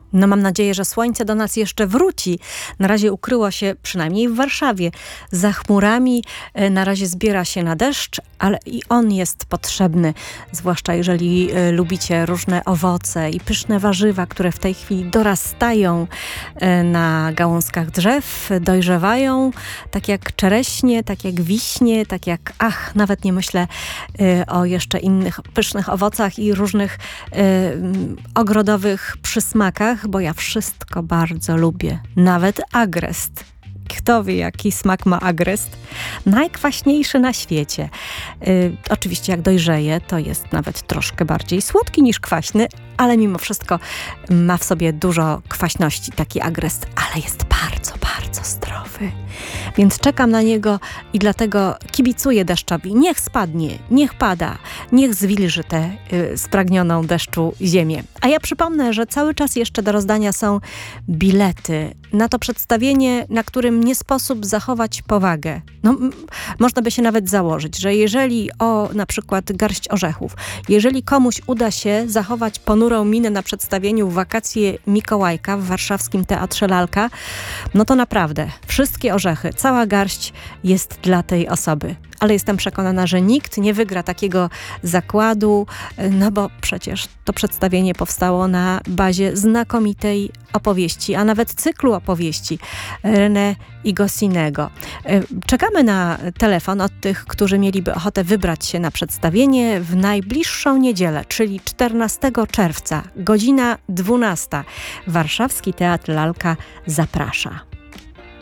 No mam nadzieję, że słońce do nas jeszcze wróci. Na razie ukryło się, przynajmniej w Warszawie, za chmurami. Na razie zbiera się na deszcz, ale i on jest potrzebny. Zwłaszcza jeżeli lubicie różne owoce i pyszne warzywa, które w tej chwili dorastają na gałązkach drzew, dojrzewają, tak jak czereśnie, tak jak wiśnie, tak jak, nawet nie myślę o jeszcze innych pysznych owocach i różnych ogrodowych przysmakach, bo ja wszystko bardzo lubię. Nawet agrest. Kto wie, jaki smak ma agrest? Najkwaśniejszy na świecie. Oczywiście jak dojrzeje, to jest nawet troszkę bardziej słodki niż kwaśny, ale mimo wszystko ma w sobie dużo kwaśności taki agrest, ale jest bardzo, bardzo zdrowy. Więc czekam na niego i dlatego kibicuję deszczowi. Niech spadnie, niech pada, niech zwilży tę spragnioną deszczu ziemię. A ja przypomnę, że cały czas jeszcze do rozdania są bilety na to przedstawienie, na którym nie sposób zachować powagę. Można by się nawet założyć, że jeżeli na przykład garść orzechów, jeżeli komuś uda się zachować ponurą minę na przedstawieniu Wakacje Mikołajka w warszawskim Teatrze Lalka, no to naprawdę wszystkie orzechy, cała garść jest dla tej osoby. Ale jestem przekonana, że nikt nie wygra takiego zakładu, no bo przecież to przedstawienie powstało na bazie znakomitej opowieści, a nawet cyklu opowieści René Goscinnego. Czekamy na telefon od tych, którzy mieliby ochotę wybrać się na przedstawienie w najbliższą niedzielę, czyli 14 czerwca, godzina 12. Warszawski Teatr Lalka zaprasza.